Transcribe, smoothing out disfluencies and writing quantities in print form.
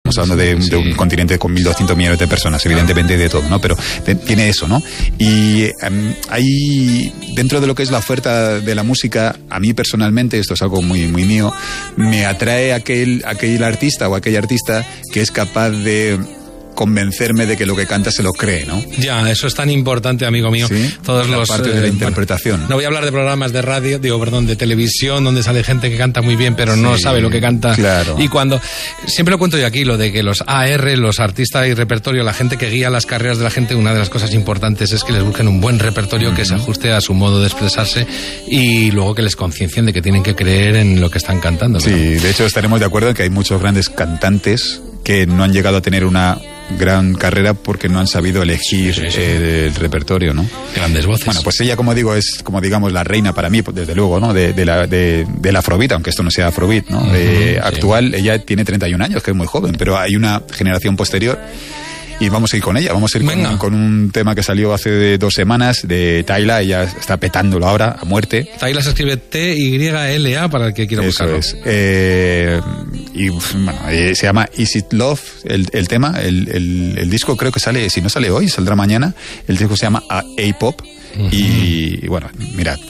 Estamos hablando de un continente con 1.200 millones de personas, evidentemente de todo, ¿no? Pero tiene eso, ¿no? Y hay, dentro de lo que es la oferta de la música, a mí personalmente, esto es algo muy, muy mío, me atrae aquel artista o aquella artista que es capaz de convencerme de que lo que canta se lo cree, ¿no? Ya, eso es tan importante, amigo mío. ¿Sí? Todos la parte de la interpretación. No voy a hablar de programas de radio, de televisión, donde sale gente que canta muy bien, pero no sabe lo que canta. Claro. Y cuando, siempre lo cuento yo aquí, lo de que los AR, los artistas y repertorio, la gente que guía las carreras de la gente, una de las cosas importantes es que les busquen un buen repertorio que se ajuste a su modo de expresarse y luego que les conciencien de que tienen que creer en lo que están cantando. Sí, ¿no? De hecho estaremos de acuerdo en que hay muchos grandes cantantes que no han llegado a tener una gran carrera porque no han sabido elegir el repertorio, ¿no? Grandes voces. Bueno, pues ella, como digo, es como digamos la reina para mí, desde luego, ¿no? Del Afrobeat, aunque esto no sea Afrobeat, ¿no? Actual, ella tiene 31 años, que es muy joven, pero hay una generación posterior. Y vamos a ir con ella, vamos a ir con un tema que salió hace 2 semanas de Tyla. Ella está petándolo ahora a muerte. Tyla se escribe Tyla para el que quiera buscarlo. Eso es. Y bueno, se llama Is It Love el tema. El disco creo que sale, si no sale hoy, saldrá mañana. El disco se llama A-Pop. Y bueno, mirad,